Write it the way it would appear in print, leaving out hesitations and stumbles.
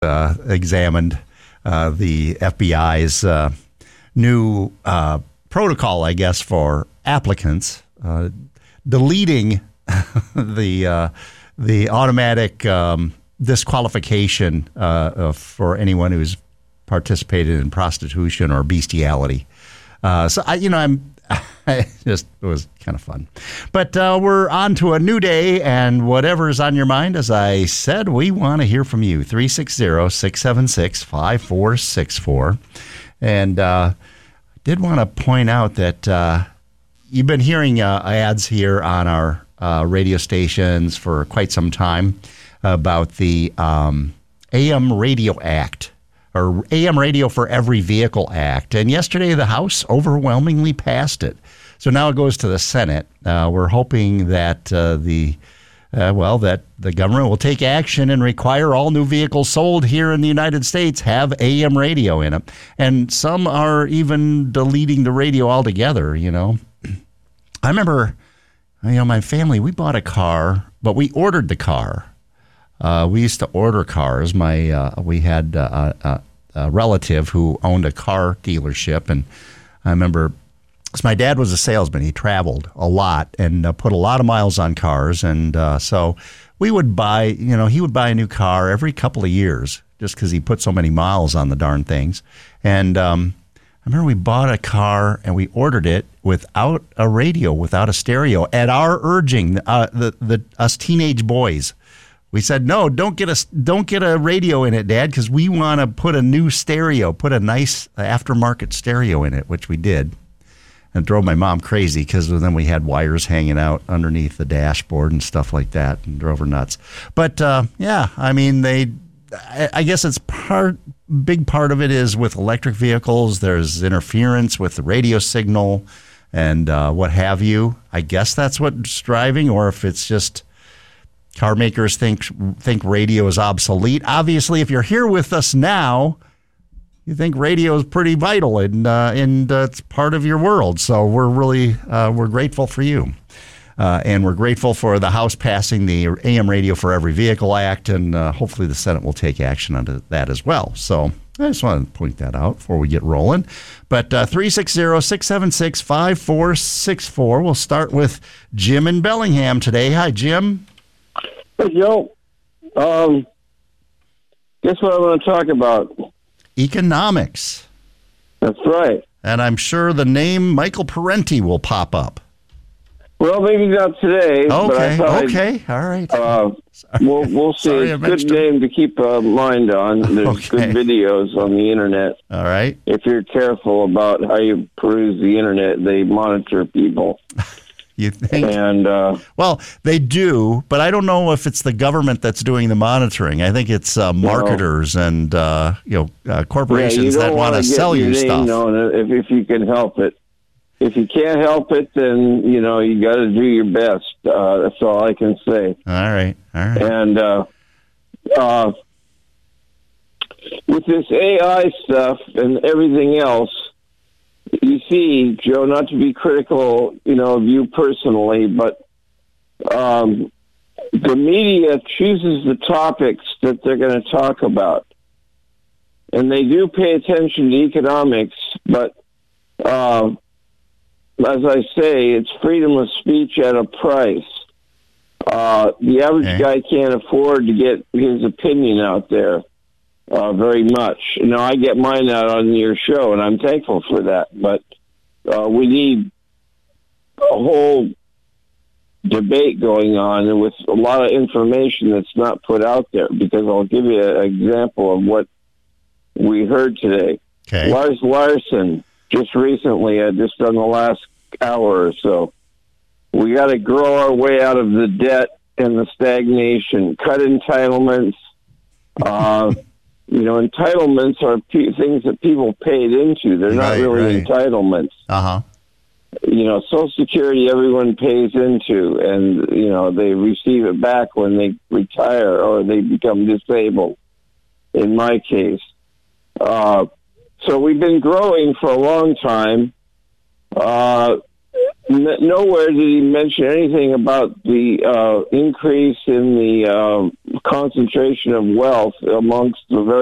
examined the FBI's new protocol, I guess, for applicants, deleting the automatic disqualification for anyone who's participated in prostitution or bestiality. So it was kind of fun. But we're on to a new day, and whatever's on your mind, as I said, we want to hear from you. 360-676-5464. And did want to point out that you've been hearing ads here on our radio stations for quite some time about the AM Radio Act, or AM Radio for Every Vehicle Act. And yesterday the House overwhelmingly passed it. So now it goes to the Senate. We're hoping that that the government will take action and require all new vehicles sold here in the United States have AM radio in them. And some are even deleting the radio altogether, I remember, my family, we bought a car, but we ordered the car. We used to order cars. We had a relative who owned a car dealership, and I remember, because my dad was a salesman, he traveled a lot and put a lot of miles on cars, and so we would buy, he would buy a new car every couple of years just because he put so many miles on the darn things. And I remember we bought a car and we ordered it without a radio, without a stereo, at our urging, us teenage boys. We said, no, don't get a radio in it, Dad, because we want to put a new stereo, put a nice aftermarket stereo in it, which we did. And it drove my mom crazy because then we had wires hanging out underneath the dashboard and stuff like that, and drove her nuts. But I guess it's big part of it is with electric vehicles. There's interference with the radio signal and what have you. I guess that's what's driving, or if it's just car makers think radio is obsolete. Obviously, if you're here with us now, you think radio is pretty vital and it's part of your world. So we're really we're grateful for you, and we're grateful for the House passing the AM Radio for Every Vehicle Act, and hopefully the Senate will take action on that as well. So I just want to point that out before we get rolling. But 360-676-5464. We'll start with Jim in Bellingham today. Hi, Jim. Hey, Joe. Guess what I want to talk about? Economics. That's right. And I'm sure the name Michael Parenti will pop up. Well, maybe not today. Okay, but okay, all right. We'll see. It's a good name to keep mind on. There's good videos on the Internet. All right. If you're careful about how you peruse the Internet, they monitor people. You think? And well, they do, but I don't know if it's the government that's doing the monitoring. I think it's marketers and corporations that want to sell you stuff. If you can help it. If you can't help it, then you got to do your best. That's all I can say. All right. And with this AI stuff and everything else, you see, Joe, not to be critical, of you personally, but the media chooses the topics that they're going to talk about. And they do pay attention to economics, but as I say, it's freedom of speech at a price. The average guy can't afford to get his opinion out there. Very much. I get mine out on your show, and I'm thankful for that. But we need a whole debate going on with a lot of information that's not put out there, because I'll give you an example of what we heard today. Okay. Lars Larson, just recently, just on the last hour or so, we got to grow our way out of the debt and the stagnation, cut entitlements. Entitlements are things that people paid into. They're not really entitlements. Uh-huh. Social Security everyone pays into, and, they receive it back when they retire or they become disabled, in my case. So we've been growing for a long time. nowhere did he mention anything about the increase in the concentration of wealth amongst the very